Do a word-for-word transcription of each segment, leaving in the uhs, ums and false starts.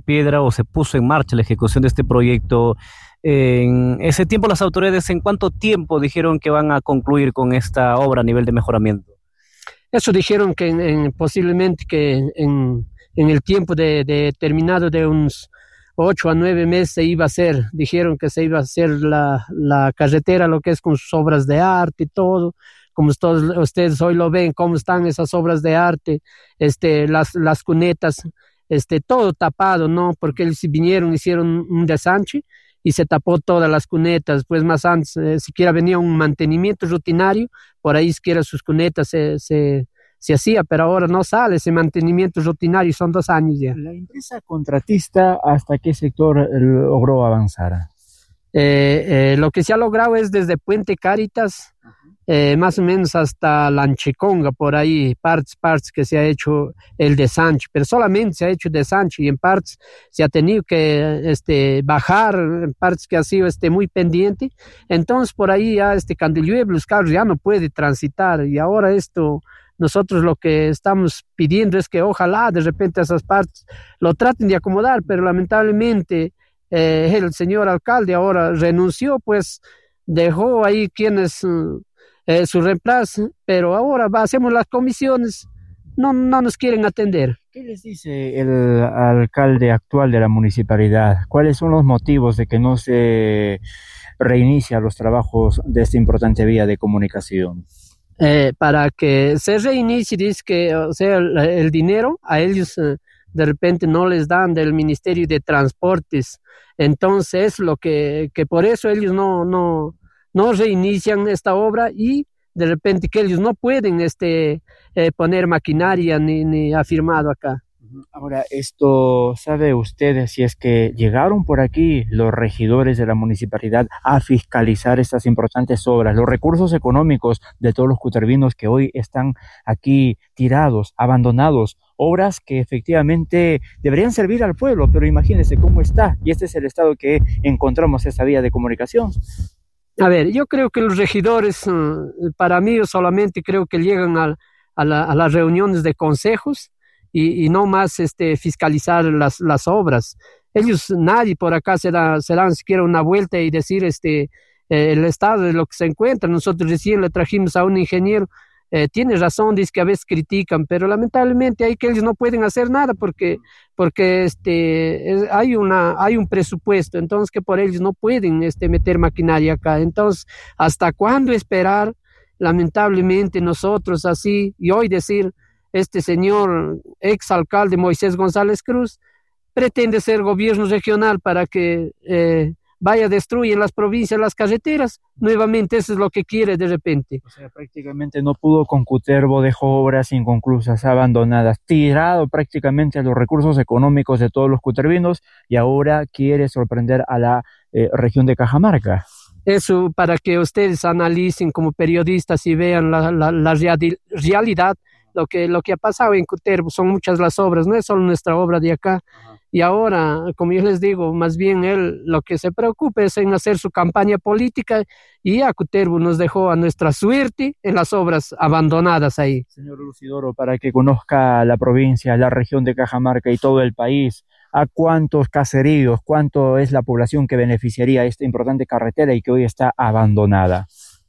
piedra o se puso en marcha la ejecución de este proyecto. En ese tiempo, las autoridades, ¿en cuánto tiempo dijeron que van a concluir con esta obra a nivel de mejoramiento? Eso dijeron que en, en, posiblemente que en, en el tiempo de, de terminado de unos ocho a nueve meses se iba a hacer. Dijeron que se iba a hacer la, la carretera, lo que es con sus obras de arte y todo. Como todos ustedes hoy lo ven, cómo están esas obras de arte, este, las, las cunetas, este, todo tapado, ¿no? Porque ellos vinieron, hicieron un desanche y se tapó todas las cunetas. Pues más antes, eh, siquiera venía un mantenimiento rutinario, por ahí siquiera sus cunetas se, se, se hacía, pero ahora no sale ese mantenimiento rutinario, son dos años ya. ¿La empresa contratista hasta qué sector logró avanzar? Eh, eh, lo que se ha logrado es desde Puente Cáritas, eh, más o menos hasta Lancheconga, por ahí, partes, partes que se ha hecho el desanche, pero solamente se ha hecho desanche y en partes se ha tenido que este, bajar, en partes que ha sido este, muy pendiente. Entonces por ahí ya este, cuando llueve los carros ya no puede transitar y ahora esto, nosotros lo que estamos pidiendo es que ojalá de repente esas partes lo traten de acomodar, pero lamentablemente Eh, el señor alcalde ahora renunció, pues dejó ahí quienes eh, su reemplazo, pero ahora va, hacemos las comisiones, no, no nos quieren atender. ¿Qué les dice el alcalde actual de la municipalidad? ¿Cuáles son los motivos de que no se reinicia los trabajos de esta importante vía de comunicación? Eh, para que se reinicie, dice que o sea, el, el dinero a ellos eh, de repente no les dan del Ministerio de Transportes. Entonces, lo que, que por eso ellos no, no, no reinician esta obra y de repente que ellos no pueden este, eh, poner maquinaria ni, ni ha firmado acá. Ahora, esto, ¿sabe usted si es que llegaron por aquí los regidores de la municipalidad a fiscalizar estas importantes obras, los recursos económicos de todos los cutervinos que hoy están aquí tirados, abandonados? Obras que efectivamente deberían servir al pueblo, pero imagínense cómo está, y este es el estado que encontramos esta vía de comunicación. A ver, yo creo que los regidores, para mí solamente creo que llegan a, a, la, a las reuniones de consejos y, y no más este, fiscalizar las, las obras. Ellos, nadie por acá se, da, se dan siquiera una vuelta y decir este, eh, el estado de lo que se encuentra. Nosotros recién le trajimos a un ingeniero. Eh, tiene razón, dice que a veces critican, pero lamentablemente hay que ellos no pueden hacer nada porque, porque este, es, hay, una, hay un presupuesto, entonces que por ellos no pueden este, meter maquinaria acá. Entonces, ¿hasta cuándo esperar? Lamentablemente nosotros así, y hoy decir, este señor exalcalde Moisés González Cruz pretende ser gobierno regional para que eh, vaya, destruyen las provincias, las carreteras, nuevamente eso es lo que quiere de repente. O sea, prácticamente no pudo con Cutervo, dejó obras inconclusas, abandonadas, tirado prácticamente a los recursos económicos de todos los cutervinos y ahora quiere sorprender a la eh, región de Cajamarca. Eso para que ustedes analicen como periodistas y vean la, la, la reali- realidad, lo que, lo que ha pasado en Cutervo, son muchas las obras, no es solo nuestra obra de acá. Ajá. Y ahora, como yo les digo, más bien él lo que se preocupa es en hacer su campaña política y a Cutervo nos dejó a nuestra suerte en las obras abandonadas ahí. Señor Lucidoro, para que conozca la provincia, la región de Cajamarca y todo el país, ¿a cuántos caseríos, cuánto es la población que beneficiaría esta importante carretera y que hoy está abandonada?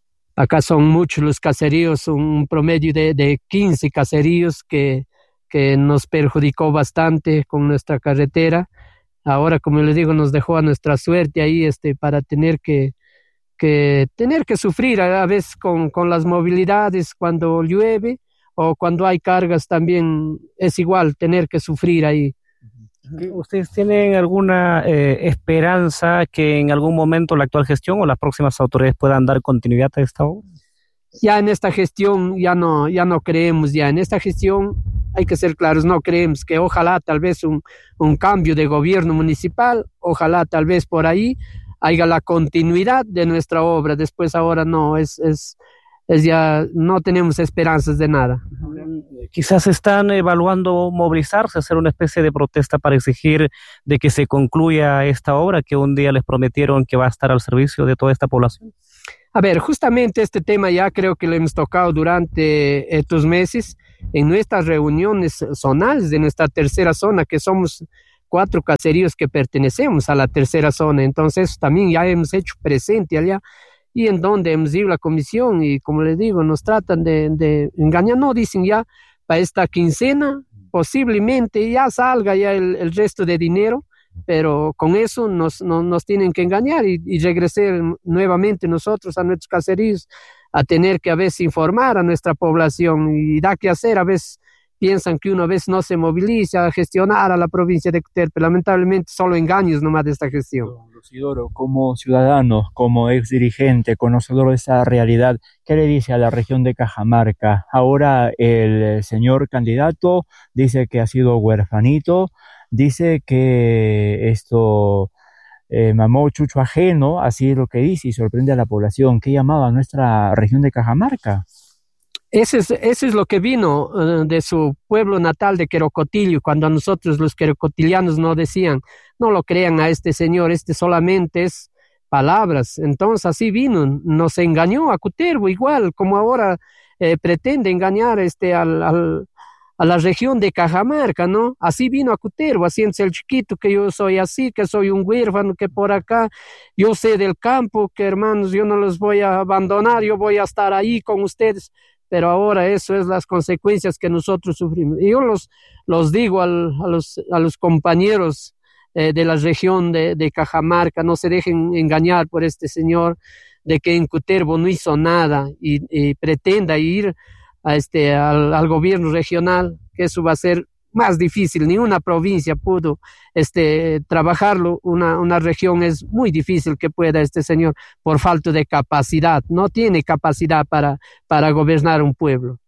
Acá son muchos los caseríos, un promedio de, de quince caseríos que, que nos perjudicó bastante con nuestra carretera. Ahora, como les digo, nos dejó a nuestra suerte ahí este, para tener que, que, tener que sufrir a, a veces con, con las movilidades cuando llueve o cuando hay cargas también es igual tener que sufrir ahí. ¿Ustedes tienen alguna eh, esperanza que en algún momento la actual gestión o las próximas autoridades puedan dar continuidad a esta obra? Ya en esta gestión ya no, ya no creemos, ya en esta gestión hay que ser claros, no creemos que ojalá tal vez un, un cambio de gobierno municipal, ojalá tal vez por ahí haya la continuidad de nuestra obra, después ahora no, es, es, es ya no tenemos esperanzas de nada. Quizás están evaluando movilizarse, hacer una especie de protesta para exigir de que se concluya esta obra que un día les prometieron que va a estar al servicio de toda esta población. A ver, justamente este tema ya creo que lo hemos tocado durante estos meses en nuestras reuniones zonales de nuestra tercera zona, que somos cuatro caseríos que pertenecemos a la tercera zona, entonces también ya hemos hecho presente allá, y en donde hemos ido a la comisión, y como les digo, nos tratan de, de engañar, no, dicen ya, para esta quincena, posiblemente ya salga ya el, el resto de dinero, pero con eso nos, no, nos tienen que engañar y, y regresar nuevamente nosotros a nuestros caseríos a tener que a veces informar a nuestra población y da que hacer. A veces piensan que uno a veces no se moviliza a gestionar a la provincia de Cutervo, pero lamentablemente solo engaños nomás de esta gestión. Don Isidoro, como ciudadano, como ex dirigente, conocedor de esa realidad, ¿qué le dice a la región de Cajamarca? Ahora el señor candidato dice que ha sido huerfanito, dice que esto eh, mamó chucho ajeno, así es lo que dice y sorprende a la población. ¿Qué llamaba a nuestra región de Cajamarca? Ese es, ese es lo que vino uh, de su pueblo natal de Querocotillo, cuando a nosotros los querocotilianos nos decían, no lo crean a este señor, este solamente es palabras. Entonces así vino, nos engañó a Cutervo, igual como ahora eh, pretende engañar este, al, al, a la región de Cajamarca, ¿no? Así vino a Cutervo, haciéndose el chiquito, que yo soy así, que soy un huérfano, que por acá yo sé del campo, que hermanos, yo no los voy a abandonar, yo voy a estar ahí con ustedes. Pero ahora eso es las consecuencias que nosotros sufrimos. Y yo los, los digo al, a, los, a los compañeros eh, de la región de, de Cajamarca, no se dejen engañar por este señor de que en Cutervo no hizo nada y, y pretenda ir a este, al, al gobierno regional, que eso va a ser más difícil. Ni una provincia pudo este, trabajarlo, una, una región es muy difícil que pueda este señor por falta de capacidad, no tiene capacidad para, para gobernar un pueblo.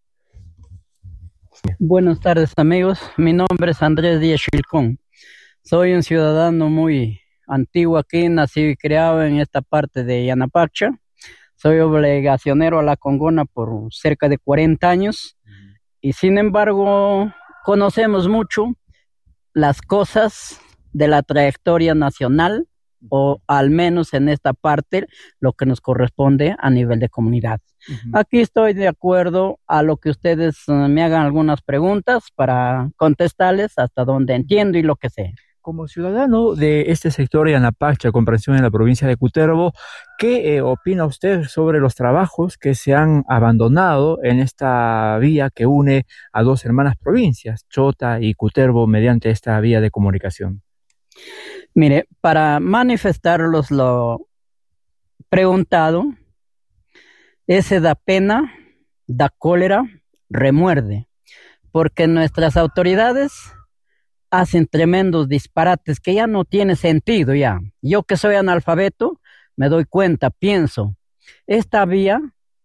Buenas tardes amigos, mi nombre es Andrés Díaz Chilcón, soy un ciudadano muy antiguo aquí, nacido y criado en esta parte de Yanapacha, soy obligacionero a la Congona por cerca de cuarenta años y sin embargo conocemos mucho las cosas de la trayectoria nacional, o al menos en esta parte lo que nos corresponde a nivel de comunidad. Uh-huh. Aquí estoy de acuerdo a lo que ustedes uh, me hagan algunas preguntas para contestarles hasta donde entiendo y lo que sé. Como ciudadano de este sector de Yanapacha, comprensión en la provincia de Cutervo, ¿qué eh, opina usted sobre los trabajos que se han abandonado en esta vía que une a dos hermanas provincias, Chota y Cutervo, mediante esta vía de comunicación? Mire, para manifestarlos lo preguntado, ese da pena, da cólera, remuerde, porque nuestras autoridades hacen tremendos disparates que ya no tiene sentido ya. Yo que soy analfabeto, me doy cuenta, pienso, esta vía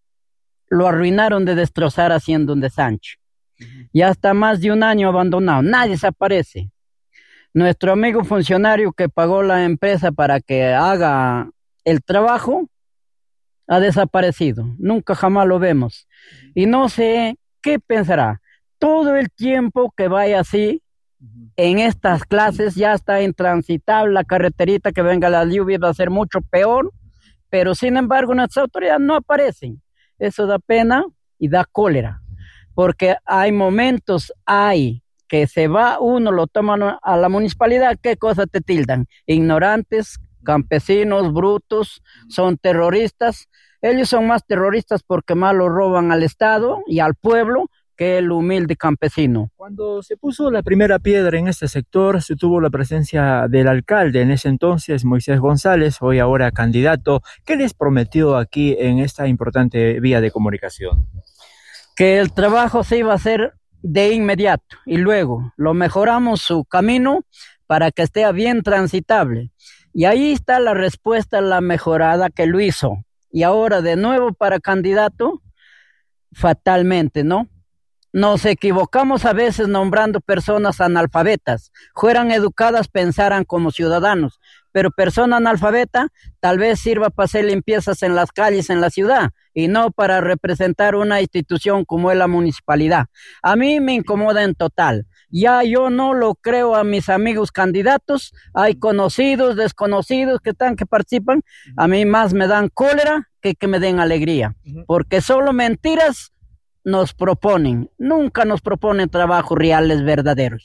lo arruinaron de destrozar haciendo un desancho. Uh-huh. Ya está más de un año abandonado, nadie se aparece. Nuestro amigo funcionario que pagó la empresa para que haga el trabajo, ha desaparecido, nunca jamás lo vemos. Uh-huh. Y no sé qué pensará, todo el tiempo que vaya así, en estas clases ya está intransitable la carreterita, que venga la lluvia va a ser mucho peor, pero sin embargo nuestras autoridades no aparecen. Eso da pena y da cólera, porque hay momentos, hay que se va uno, lo toman a la municipalidad, ¿qué cosa te tildan? Ignorantes, campesinos, brutos, son terroristas. Ellos son más terroristas porque más lo roban al Estado y al pueblo que el humilde campesino. Cuando se puso la primera piedra en este sector, se tuvo la presencia del alcalde, en ese entonces Moisés González, hoy ahora candidato. ¿Qué les prometió aquí en esta importante vía de comunicación? Que el trabajo se iba a hacer de inmediato y luego lo mejoramos su camino para que esté bien transitable. Y ahí está la respuesta a la mejorada que lo hizo. Y ahora de nuevo para candidato, fatalmente, ¿no? Nos equivocamos a veces nombrando personas analfabetas. Fueran educadas, pensaran como ciudadanos. Pero persona analfabeta tal vez sirva para hacer limpiezas en las calles en la ciudad y no para representar una institución como es la municipalidad. A mí me incomoda en total. Ya yo no lo creo a mis amigos candidatos. Hay conocidos, desconocidos que están, que participan. A mí más me dan cólera que que me den alegría. Porque solo mentiras nos proponen, nunca nos proponen trabajos reales, verdaderos.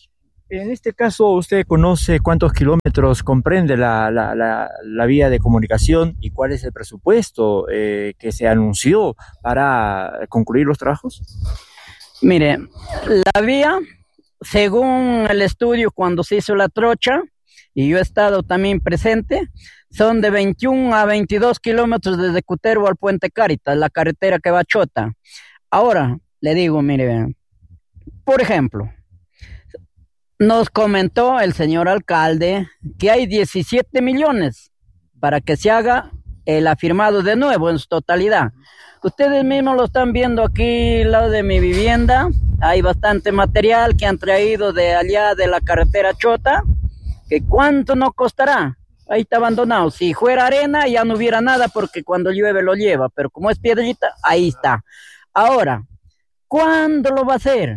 En este caso, ¿usted conoce cuántos kilómetros comprende la, la, la, la vía de comunicación y cuál es el presupuesto eh, que se anunció para concluir los trabajos? Mire, la vía, según el estudio cuando se hizo la trocha, y yo he estado también presente, son de veintiún a veintidós kilómetros desde Cutervo al Puente Cáritas, la carretera que va a Chota. Ahora, le digo, mire, por ejemplo, nos comentó el señor alcalde que hay diecisiete millones para que se haga el afirmado de nuevo en su totalidad. Ustedes mismos lo están viendo aquí al lado de mi vivienda. Hay bastante material que han traído de allá de la carretera Chota. ¿Que cuánto no costará? Ahí está abandonado. Si fuera arena ya no hubiera nada porque cuando llueve lo lleva. Pero como es piedrita, ahí está. Ahora, ¿cuándo lo va a hacer?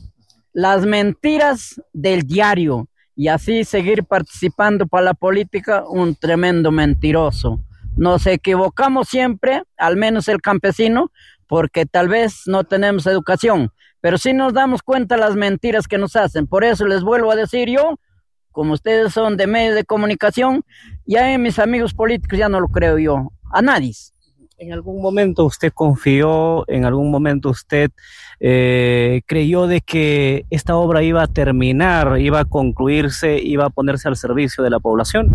Las mentiras del diario y así seguir participando para la política, un tremendo mentiroso. Nos equivocamos siempre, al menos el campesino, porque tal vez no tenemos educación, pero sí nos damos cuenta las mentiras que nos hacen. Por eso les vuelvo a decir yo, como ustedes son de medios de comunicación, ya en mis amigos políticos ya no lo creo yo, a nadie. ¿En algún momento usted confió, en algún momento usted eh, creyó de que esta obra iba a terminar, iba a concluirse, iba a ponerse al servicio de la población?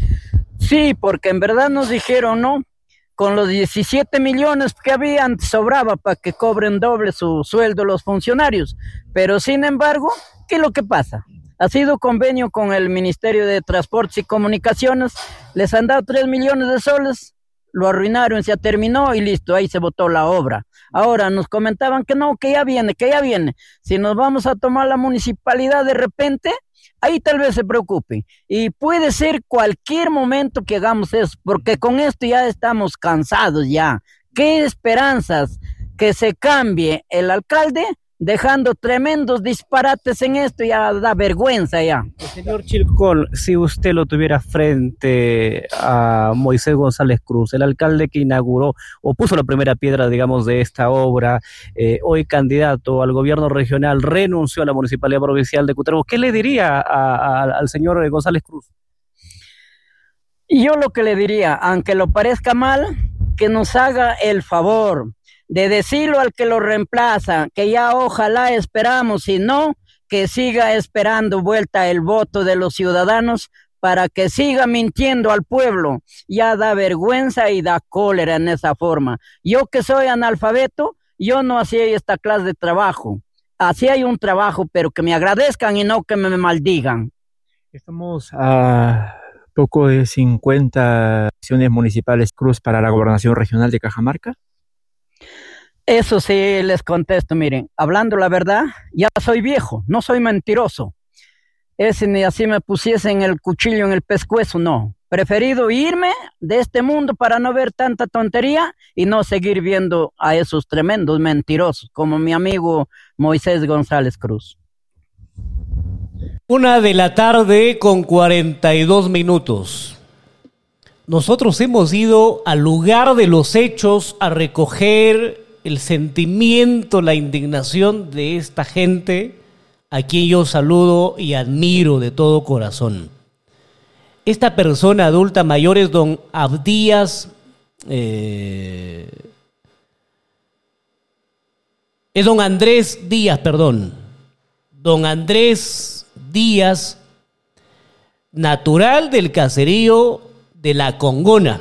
Sí, porque en verdad nos dijeron, ¿no? Con los diecisiete millones que habían, sobraba para que cobren doble su sueldo los funcionarios. Pero sin embargo, ¿qué es lo que pasa? Ha sido convenio con el Ministerio de Transportes y Comunicaciones, les han dado tres millones de soles, lo arruinaron, se terminó y listo, ahí se botó la obra. Ahora nos comentaban que no, que ya viene, que ya viene. Si nos vamos a tomar la municipalidad de repente, ahí tal vez se preocupe. Y puede ser cualquier momento que hagamos eso, porque con esto ya estamos cansados ya. ¿Qué esperanzas que se cambie el alcalde? Dejando tremendos disparates en esto, ya da vergüenza ya. Señor Chilcón, si usted lo tuviera frente a Moisés González Cruz, el alcalde que inauguró o puso la primera piedra, digamos, de esta obra, eh, hoy candidato al gobierno regional, renunció a la Municipalidad Provincial de Cutervo, ¿qué le diría a, a, al señor González Cruz? Yo lo que le diría, aunque lo parezca mal, que nos haga el favor de decirlo al que lo reemplaza, que ya ojalá esperamos, si no, que siga esperando vuelta el voto de los ciudadanos para que siga mintiendo al pueblo. Ya da vergüenza y da cólera en esa forma. Yo que soy analfabeto, yo no hacía esta clase de trabajo. Así hay un trabajo, pero que me agradezcan y no que me maldigan. Estamos a poco de cincuenta elecciones municipales Cruz para la gobernación regional de Cajamarca. Eso sí les contesto, miren, hablando la verdad, ya soy viejo, no soy mentiroso. Ese ni así me pusiesen el cuchillo en el pescuezo, no. Preferido irme de este mundo para no ver tanta tontería y no seguir viendo a esos tremendos mentirosos, como mi amigo Moisés González Cruz. Una de la tarde con cuarenta y dos minutos. Nosotros hemos ido al lugar de los hechos a recoger el sentimiento, la indignación de esta gente a quien yo saludo y admiro de todo corazón. Esta persona adulta mayor es don Abdías, eh, es don Andrés Díaz, perdón, don Andrés Díaz, natural del caserío de La Congona.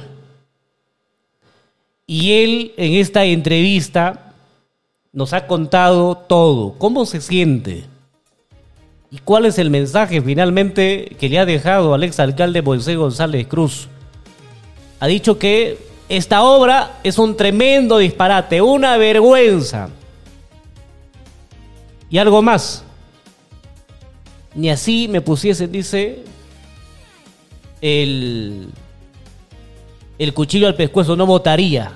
Y él en esta entrevista nos ha contado todo, cómo se siente y cuál es el mensaje finalmente que le ha dejado al exalcalde Moisés González Cruz. Ha dicho que esta obra es un tremendo disparate, una vergüenza. Y algo más, ni así me pusiesen, dice, el... el cuchillo al pescuezo, no votaría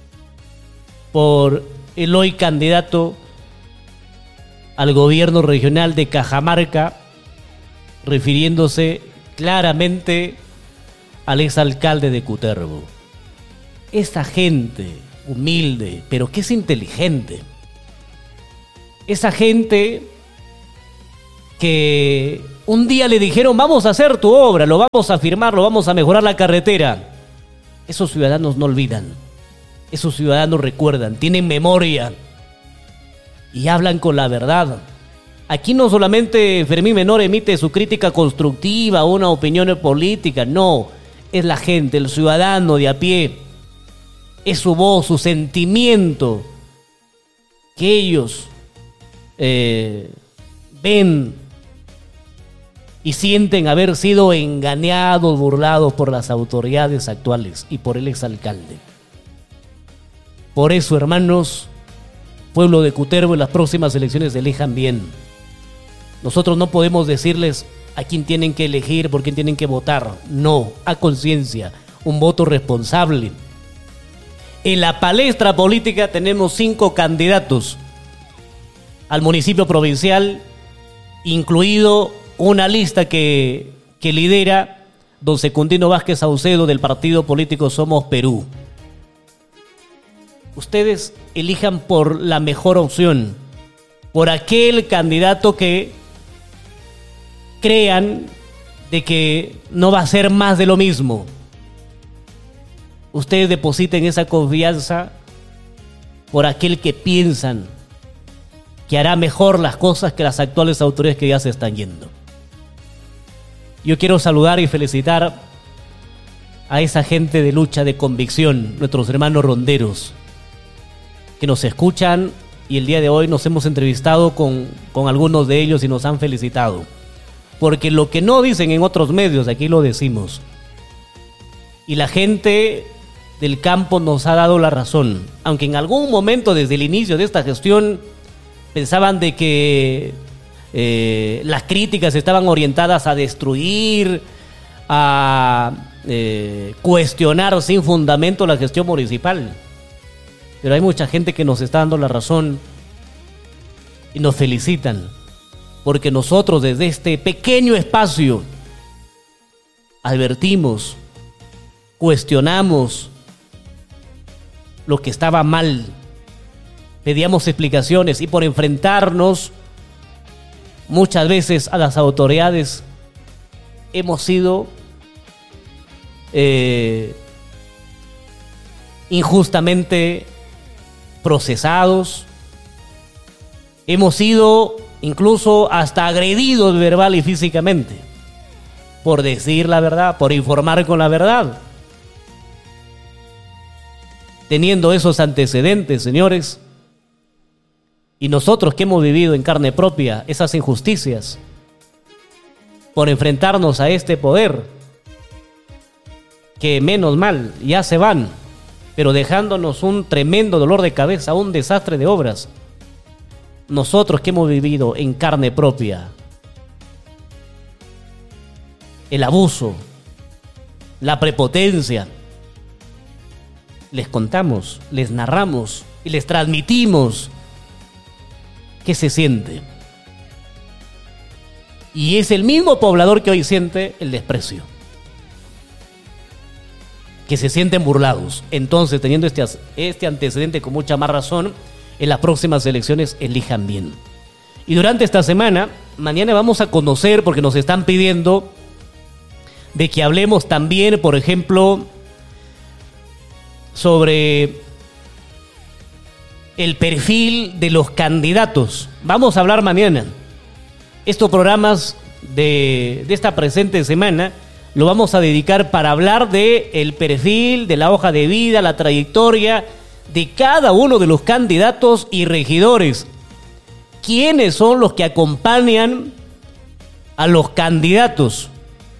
por el hoy candidato al gobierno regional de Cajamarca, refiriéndose claramente al exalcalde de Cutervo. Esa gente humilde, pero que es inteligente, esa gente que un día le dijeron, vamos a hacer tu obra, lo vamos a firmar, lo vamos a mejorar la carretera. Esos ciudadanos no olvidan, esos ciudadanos recuerdan, tienen memoria y hablan con la verdad. Aquí no solamente Fermín Menor emite su crítica constructiva, una opinión política, no, es la gente, el ciudadano de a pie, es su voz, su sentimiento, que ellos eh, ven y sienten haber sido engañados, burlados por las autoridades actuales y por el exalcalde. Por eso, hermanos, pueblo de Cutervo, en las próximas elecciones elijan bien. Nosotros no podemos decirles a quién tienen que elegir, por quién tienen que votar. No, a conciencia, un voto responsable. En la palestra política tenemos cinco candidatos al municipio provincial, incluido una lista que, que lidera don Secundino Vázquez Saucedo del partido político Somos Perú. Ustedes elijan por la mejor opción, por aquel candidato que crean de que no va a ser más de lo mismo. Ustedes depositen esa confianza por aquel que piensan que hará mejor las cosas que las actuales autoridades que ya se están yendo. Yo quiero saludar y felicitar a esa gente de lucha, de convicción, nuestros hermanos ronderos, que nos escuchan, y el día de hoy nos hemos entrevistado con, con algunos de ellos y nos han felicitado. Porque lo que no dicen en otros medios, aquí lo decimos. Y la gente del campo nos ha dado la razón. Aunque en algún momento desde el inicio de esta gestión pensaban de que eh, las críticas estaban orientadas a destruir, a eh, cuestionar sin fundamento la gestión municipal. Pero hay mucha gente que nos está dando la razón y nos felicitan, porque nosotros desde este pequeño espacio advertimos, cuestionamos lo que estaba mal, pedíamos explicaciones, y por enfrentarnos muchas veces a las autoridades hemos sido eh, injustamente procesados, hemos sido incluso hasta agredidos verbal y físicamente por decir la verdad, por informar con la verdad. Teniendo esos antecedentes, señores, y nosotros que hemos vivido en carne propia esas injusticias, por enfrentarnos a este poder, que menos mal ya se van, pero dejándonos un tremendo dolor de cabeza, un desastre de obras. Nosotros que hemos vivido en carne propia el abuso, la prepotencia, les contamos, les narramos y les transmitimos qué se siente. Y es el mismo poblador que hoy siente el desprecio, que se sienten burlados. Entonces, teniendo este, este antecedente con mucha más razón, en las próximas elecciones elijan bien. Y durante esta semana, mañana vamos a conocer, porque nos están pidiendo de que hablemos también, por ejemplo, sobre el perfil de los candidatos. Vamos a hablar mañana. Estos programas de, de esta presente semana lo vamos a dedicar para hablar de el perfil, de la hoja de vida, la trayectoria de cada uno de los candidatos y regidores. ¿Quiénes son los que acompañan a los candidatos?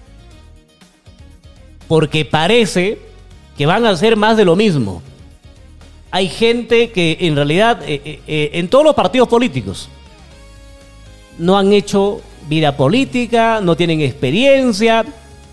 Porque parece que van a hacer más de lo mismo. Hay gente que en realidad eh, eh, en todos los partidos políticos no han hecho vida política, no tienen experiencia,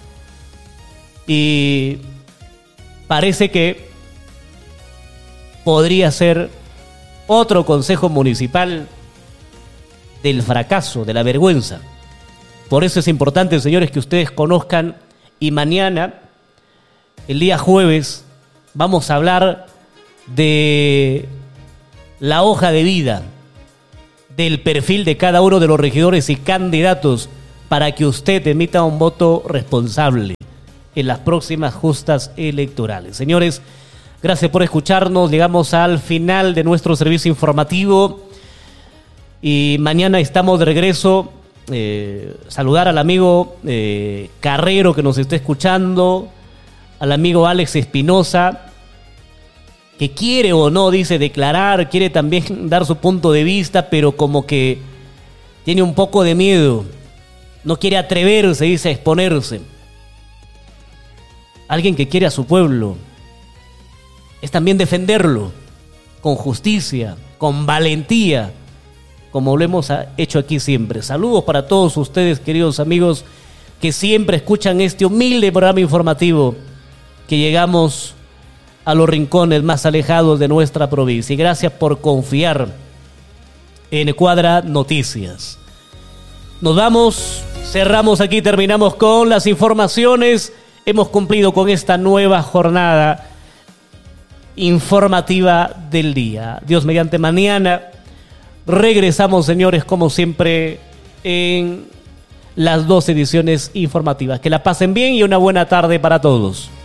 y parece que podría ser otro consejo municipal del fracaso, de la vergüenza. Por eso es importante, señores, que ustedes conozcan, y mañana, el día jueves, vamos a hablar de la hoja de vida del perfil de cada uno de los regidores y candidatos para que usted emita un voto responsable en las próximas justas electorales. Señores, gracias por escucharnos. Llegamos al final de nuestro servicio informativo y mañana estamos de regreso. Eh, saludar al amigo eh, Carrero que nos está escuchando, al amigo Alex Espinosa, que quiere o no, dice, declarar, quiere también dar su punto de vista, pero como que tiene un poco de miedo, no quiere atreverse, dice, a exponerse. Alguien que quiere a su pueblo es también defenderlo con justicia, con valentía, como lo hemos hecho aquí siempre. Saludos para todos ustedes, queridos amigos, que siempre escuchan este humilde programa informativo, que llegamos a los rincones más alejados de nuestra provincia. Y gracias por confiar en Cuadra Noticias. Nos vamos, cerramos aquí, terminamos con las informaciones. Hemos cumplido con esta nueva jornada informativa del día. Dios mediante, mañana regresamos, señores, como siempre, en las dos ediciones informativas. Que la pasen bien y una buena tarde para todos.